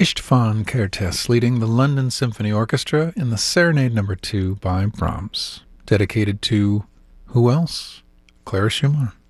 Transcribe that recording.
István Kertész leading the London Symphony Orchestra in the Serenade No. 2 by Brahms, dedicated to who else? Clara Schumann.